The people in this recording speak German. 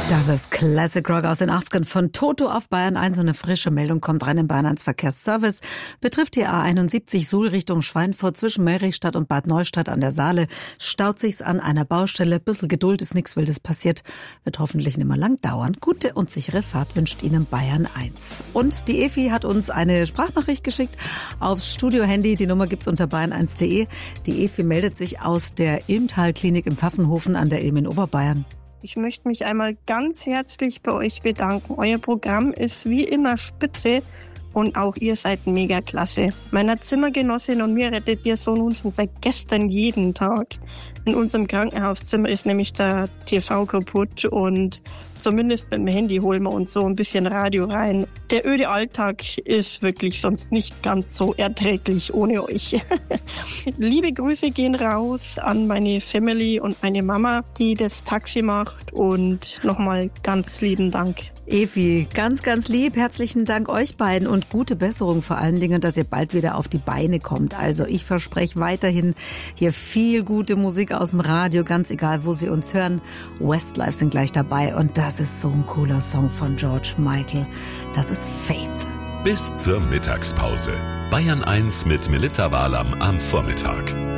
Das ist Classic Rock aus den 80ern von Toto auf Bayern 1. So eine frische Meldung kommt rein im Bayern 1 Verkehrsservice. Betrifft die A71 Suhl Richtung Schweinfurt zwischen Merichstadt und Bad Neustadt an der Saale. Staut sich's an einer Baustelle. Bisschen Geduld, ist nichts Wildes passiert. Wird hoffentlich nicht mehr lang dauern. Gute und sichere Fahrt wünscht Ihnen Bayern 1. Und die Evi hat uns eine Sprachnachricht geschickt aufs Studio-Handy. Die Nummer gibt's unter bayern1.de. Die Evi meldet sich aus der Ilmtal-Klinik im Pfaffenhofen an der Ilm in Oberbayern. Ich möchte mich einmal ganz herzlich bei euch bedanken. Euer Programm ist wie immer spitze und auch ihr seid mega klasse. Meiner Zimmergenossin und mir rettet ihr so nun schon seit gestern jeden Tag. In unserem Krankenhauszimmer ist nämlich der TV kaputt und zumindest mit dem Handy holen wir uns so ein bisschen Radio rein. Der öde Alltag ist wirklich sonst nicht ganz so erträglich ohne euch. Liebe Grüße gehen raus an meine Family und meine Mama, die das Taxi macht, und nochmal ganz lieben Dank. Evi, ganz, ganz lieb. Herzlichen Dank euch beiden und gute Besserung vor allen Dingen, dass ihr bald wieder auf die Beine kommt. Also ich verspreche weiterhin hier viel gute Musik aus dem Radio, ganz egal, wo Sie uns hören. Westlife sind gleich dabei und das ist so ein cooler Song von George Michael. Das ist Faith. Bis zur Mittagspause. Bayern 1 mit Melitta Walam am Vormittag.